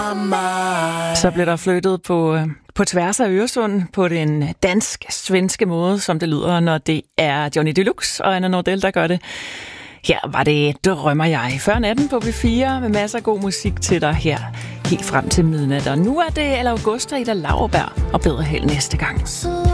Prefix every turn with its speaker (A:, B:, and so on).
A: Så bliver der flyttet på tværs af Øresund på den dansk-svenske måde, som det lyder, når det er Johnny Deluxe og Anna Nordell, der gør det. Her var det Drømmer jeg. Før natten på B4 med masser af god musik til dig her helt frem til midnat. Og nu er det Al Augusta, Ida Lauerberg og bedre held næste gang.